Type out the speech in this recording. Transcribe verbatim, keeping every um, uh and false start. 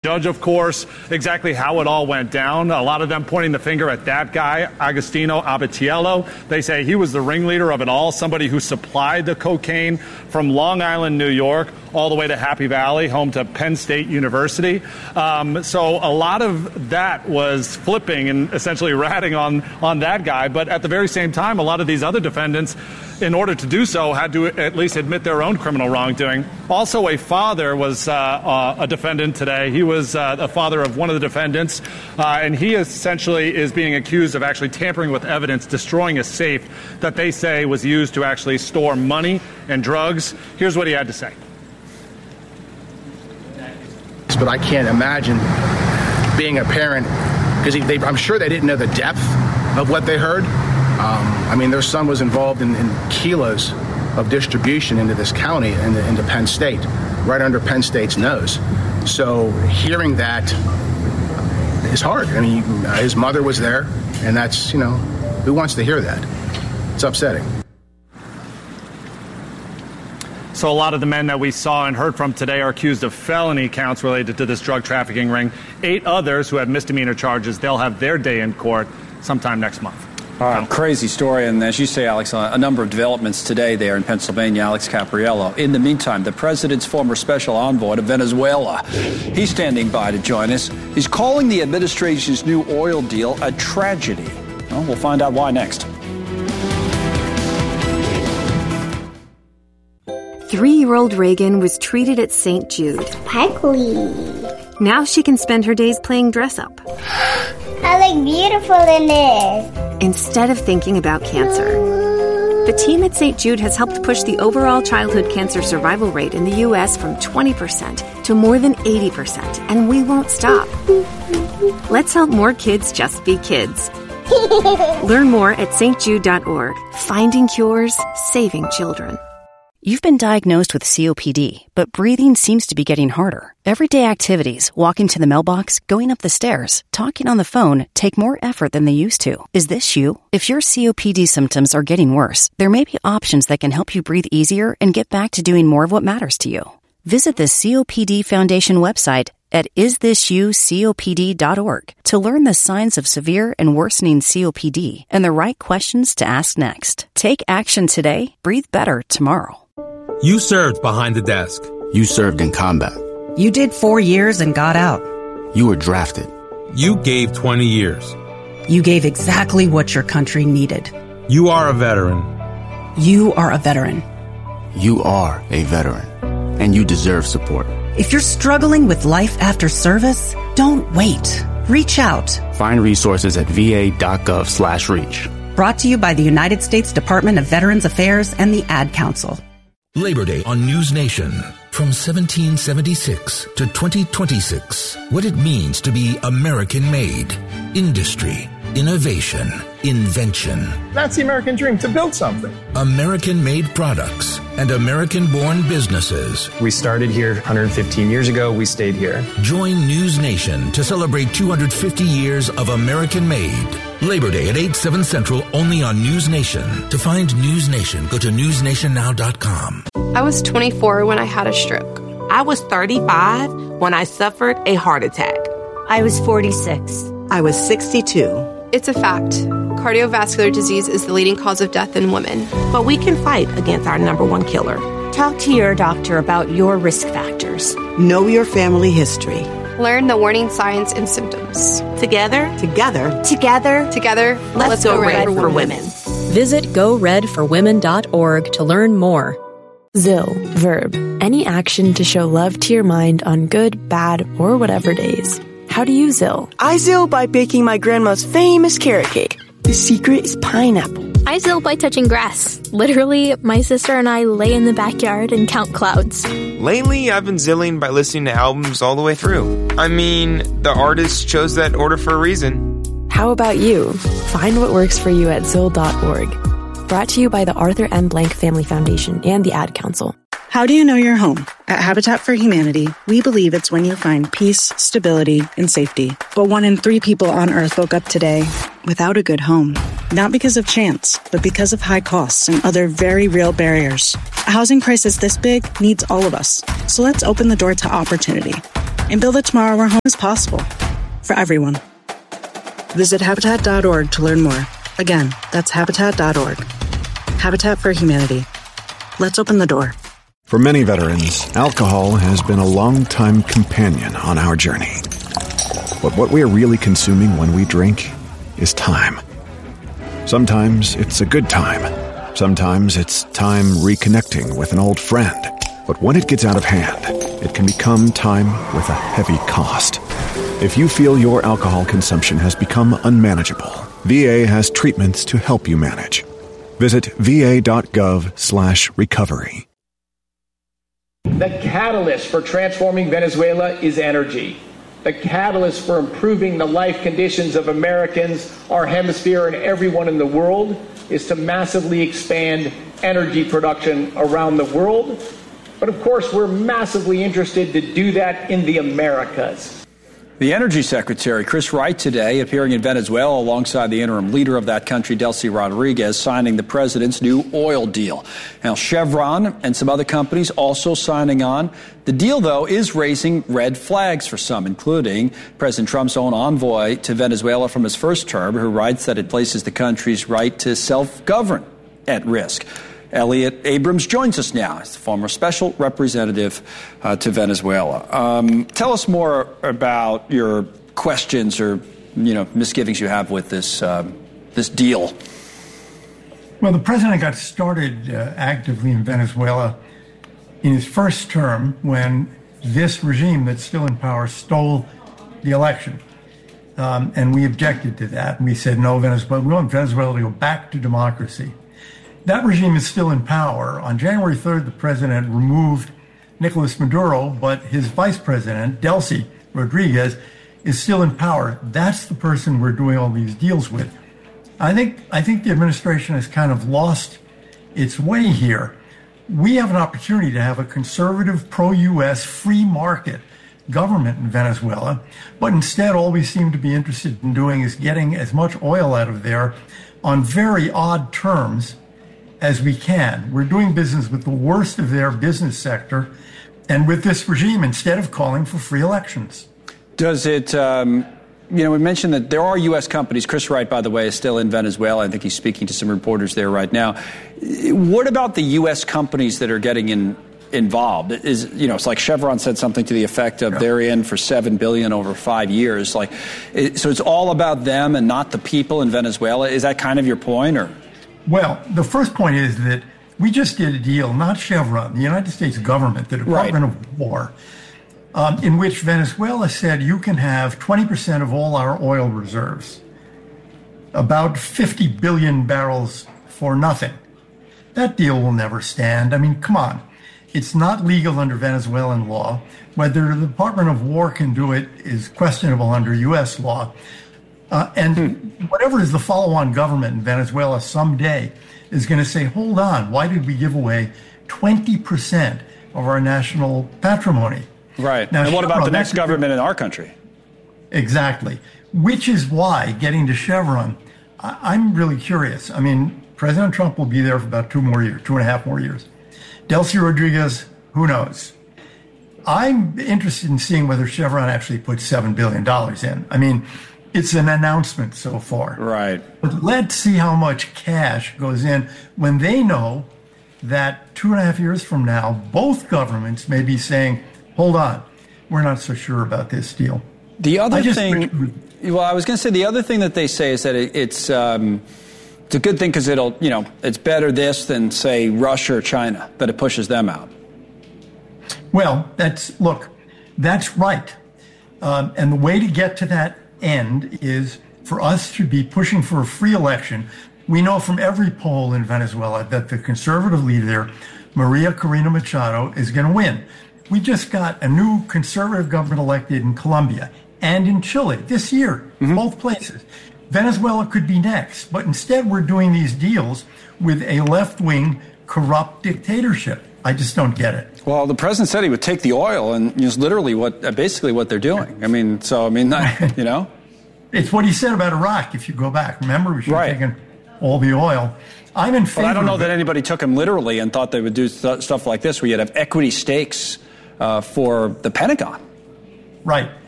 judge, of course, exactly how it all went down. A lot of them pointing the finger at that guy, Agostino Abatiello. They say he was the ringleader of it all, somebody who supplied the cocaine from Long Island, New York, all the way to Happy Valley, home to Penn State University. Um, so a lot of that was flipping and essentially ratting on, on that guy. But at the very same time, a lot of these other defendants, in order to do so, had to at least admit their own criminal wrongdoing. Also, a father was uh, uh, a defendant today. He was uh, the father of one of the defendants, uh, and he essentially is being accused of actually tampering with evidence, destroying a safe that they say was used to actually store money and drugs. Here's what he had to say. But I can't imagine being a parent, because I'm sure they didn't know the depth of what they heard. Um, I mean, their son was involved in, in kilos of distribution into this county and into, into Penn State, right under Penn State's nose. So hearing that is hard. I mean, his mother was there, and that's, you know, who wants to hear that? It's upsetting. So a lot of the men that we saw and heard from today are accused of felony counts related to this drug trafficking ring. Eight others who have misdemeanor charges, they'll have their day in court sometime next month. Uh, crazy story, and as you say, Alex, a number of developments today there in Pennsylvania. Alex Capriello. In the meantime, the president's former special envoy to Venezuela, he's standing by to join us. He's calling the administration's new oil deal a tragedy. Well, we'll find out why next. Three-year-old Reagan was treated at Saint Jude. Sparkly. Now she can spend her days playing dress-up. I look beautiful in this. Instead of thinking about cancer. The team at Saint Jude has helped push the overall childhood cancer survival rate in the U S from twenty percent to more than eighty percent, and we won't stop. Let's help more kids just be kids. Learn more at S T jude dot org. Finding cures, saving children. You've been diagnosed with C O P D, but breathing seems to be getting harder. Everyday activities, walking to the mailbox, going up the stairs, talking on the phone, take more effort than they used to. Is this you? If your C O P D symptoms are getting worse, there may be options that can help you breathe easier and get back to doing more of what matters to you. Visit the C O P D Foundation website at is this you copd dot org to learn the signs of severe and worsening C O P D and the right questions to ask next. Take action today. Breathe better tomorrow. You served behind the desk. You served in combat. You did four years and got out. You were drafted. You gave twenty years. You gave exactly what your country needed. You are a veteran. You are a veteran. You are a veteran. And you deserve support. If you're struggling with life after service, don't wait. Reach out. Find resources at va.gov slash reach. Brought to you by the United States Department of Veterans Affairs and the Ad Council. Labor Day on News Nation. From seventeen seventy-six to twenty twenty-six. What it means to be American-made. Industry, innovation, invention. That's the American dream, to build something. American-made products and American-born businesses. We started here one hundred fifteen years ago. We stayed here. Join News Nation to celebrate two hundred fifty years of American-made. Labor Day at eight, seven Central, only on News Nation. To find News Nation, go to news nation now dot com. I was twenty-four when I had a stroke. I was thirty-five when I suffered a heart attack. I was forty-six. I was sixty-two. It's a fact. Cardiovascular disease is the leading cause of death in women. But we can fight against our number one killer. Talk to your doctor about your risk factors. Know your family history. Learn the warning signs and symptoms. Together, together, together, together, let's, let's go, go red, red for, for women. women. Visit go red for women dot org to learn more. Zill, verb, any action to show love to your mind on good, bad, or whatever days. How do you Zill? I Zill by baking my grandma's famous carrot cake. The secret is pineapple. I Zill by touching grass. Literally, my sister and I lay in the backyard and count clouds. Lately, I've been Zilling by listening to albums all the way through. I mean, the artist chose that order for a reason. How about you? Find what works for you at zill dot org. Brought to you by the Arthur M. Blank Family Foundation and the Ad Council. How do you know your home? At Habitat for Humanity, we believe it's when you find peace, stability, and safety. But one in three people on Earth woke up today without a good home. Not because of chance, but because of high costs and other very real barriers. A housing crisis this big needs all of us. So let's open the door to opportunity. and build a tomorrow where home is possible for everyone. Visit Habitat dot org to learn more. Again, that's Habitat dot org. Habitat for Humanity. Let's open the door. For many veterans, alcohol has been a long-time companion on our journey. But what we are really consuming when we drink is time. Sometimes it's a good time. Sometimes it's time reconnecting with an old friend. But when it gets out of hand, it can become time with a heavy cost. If you feel your alcohol consumption has become unmanageable, V A has treatments to help you manage. Visit va.gov slash recovery. The catalyst for transforming Venezuela is energy. The catalyst for improving the life conditions of Americans, our hemisphere, and everyone in the world is to massively expand energy production around the world. But of course, we're massively interested to do that in the Americas. The Energy Secretary, Chris Wright, today appearing in Venezuela alongside the interim leader of that country, Delcy Rodriguez, signing the president's new oil deal. Now, Chevron and some other companies also signing on. The deal, though, is raising red flags for some, including President Trump's own envoy to Venezuela from his first term, who writes that it places the country's right to self-govern at risk. Elliot Abrams joins us now. He's the former special representative uh, to Venezuela. Um, tell us more about your questions or, you know, misgivings you have with this uh, this deal. Well, the president got started uh, actively in Venezuela in his first term when this regime that's still in power stole the election. Um, and we objected to that. And we said, no, Venezuela, we want Venezuela to go back to democracy. That regime is still in power. On January third, the president removed Nicolas Maduro, but his vice president, Delcy Rodriguez, is still in power. That's the person we're doing all these deals with. I think I think the administration has kind of lost its way here. We have an opportunity to have a conservative, pro-U S, free market government in Venezuela, but instead all we seem to be interested in doing is getting as much oil out of there on very odd terms as we can. We're doing business with the worst of their business sector and with this regime instead of calling for free elections. Does it, um, you know, we mentioned that there are U S companies. Chris Wright, by the way, is still in Venezuela. I think he's speaking to some reporters there right now. What about the U S companies that are getting in, involved? Is, you know, it's like Chevron said something to the effect of yeah. they're in for seven billion dollars over five years. Like, it, so it's all about them and not the people in Venezuela. Is that kind of your point, or? Well, the first point is that we just did a deal, not Chevron, the United States government, the Department right. of War, um, in which Venezuela said you can have twenty percent of all our oil reserves, about fifty billion barrels for nothing. That deal will never stand. I mean, come on. It's not legal under Venezuelan law. Whether the Department of War can do it is questionable under U S law. Uh, and hmm. whatever is the follow-on government in Venezuela someday is going to say, hold on, why did we give away twenty percent of our national patrimony? Right. Now, and what Chevron, about the next government in our country? Exactly. Which is why, getting to Chevron, I, I'm really curious. I mean, President Trump will be there for about two more years, two and a half more years. Delcy Rodriguez, who knows? I'm interested in seeing whether Chevron actually puts seven billion dollars in. I mean, it's an announcement so far. Right. But let's see how much cash goes in when they know that two and a half years from now, both governments may be saying, hold on, we're not so sure about this deal. The other thing, well, I was going to say the other thing that they say is that it, it's um, it's a good thing because it'll, you know, it's better this than, say, Russia or China, that it pushes them out. Well, that's, look, that's right. Um, and the way to get to that end is for us to be pushing for a free election. We know from every poll in Venezuela that the conservative leader, Maria Corina Machado, is going to win. We just got a new conservative government elected in Colombia and in Chile this year, mm-hmm. both places. Venezuela could be next, but instead we're doing these deals with a left-wing corrupt dictatorship. I just don't get it. Well, the president said he would take the oil, and it's literally what, uh, basically what they're doing. I mean, so, I mean, not, you know? It's what he said about Iraq, if you go back. Remember, we should right. have taken all the oil. I'm in favor. Well, I don't know that anybody took him literally and thought they would do st- stuff like this, where you'd have equity stakes uh, for the Pentagon. right.